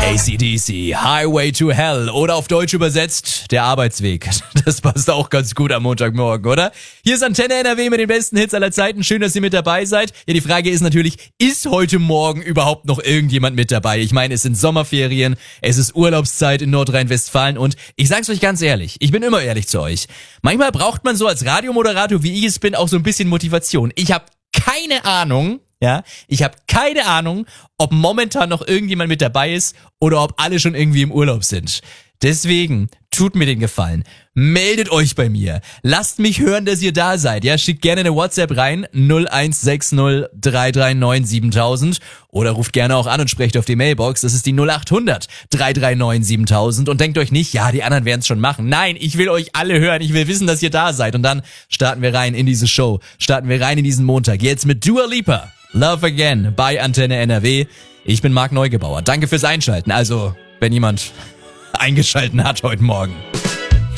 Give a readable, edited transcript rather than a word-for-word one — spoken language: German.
AC/DC, Highway to Hell oder auf Deutsch übersetzt, der Arbeitsweg. Das passt auch ganz gut am Montagmorgen, oder? Hier ist Antenne NRW mit den besten Hits aller Zeiten. Schön, dass ihr mit dabei seid. Ja, die Frage ist natürlich, ist heute Morgen überhaupt noch irgendjemand mit dabei? Ich meine, es sind Sommerferien, es ist Urlaubszeit in Nordrhein-Westfalen und ich sag's euch ganz ehrlich, ich bin immer ehrlich zu euch. Manchmal braucht man so als Radiomoderator, wie ich es bin, auch so ein bisschen Motivation. Ich habe keine Ahnung, ob momentan noch irgendjemand mit dabei ist oder ob alle schon irgendwie im Urlaub sind. Deswegen, tut mir den Gefallen. Meldet euch bei mir. Lasst mich hören, dass ihr da seid. Ja, schickt gerne eine WhatsApp rein, 0160 339 7000 oder ruft gerne auch an und sprecht auf die Mailbox. Das ist die 0800 339 7000 und denkt euch nicht, ja, die anderen werden es schon machen. Nein, ich will euch alle hören. Ich will wissen, dass ihr da seid und dann starten wir rein in diese Show. Starten wir rein in diesen Montag. Jetzt mit Dua Lipa. Love Again bei Antenne NRW. Ich bin Marc Neugebauer. Danke fürs Einschalten. Also, wenn jemand eingeschalten hat heute Morgen.